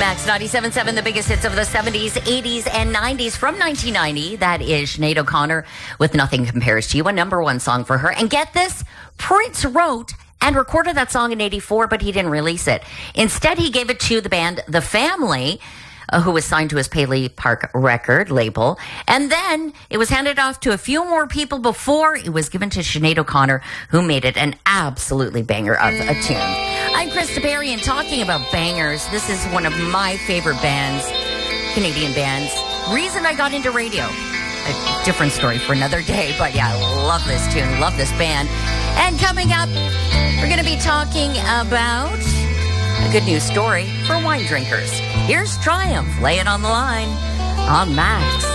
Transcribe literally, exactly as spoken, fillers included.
Max ninety-seven point seven, the biggest hits of the seventies, eighties, and nineties from nineteen ninety. That is Sinead O'Connor with Nothing Compares to You, a number one song for her. And get this, Prince wrote and recorded that song in eighty-four, but he didn't release it. Instead, he gave it to the band The Family, uh, who was signed to his Paley Park record label. And then it was handed off to a few more people before it was given to Sinead O'Connor, who made it an absolutely banger of a tune. I'm Krista Perry, and talking about bangers, this is one of my favorite bands, Canadian bands. Reason I got into radio. A different story for another day, but yeah, I love this tune, love this band. And coming up, we're going to be talking about a good news story for wine drinkers. Here's Triumph, Lay It on the Line on Max.